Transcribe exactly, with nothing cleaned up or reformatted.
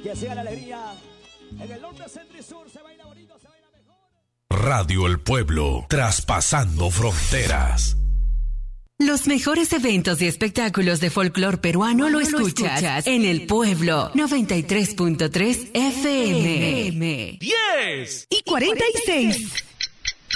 Que siga la alegría. En el norte, centro y sur se baila bonito, se baila mejor. Radio El Pueblo, traspasando fronteras. Los mejores eventos y espectáculos de folclor peruano lo escuchas, lo escuchas en El Pueblo noventa y tres punto tres F M. diez y cuarenta y seis.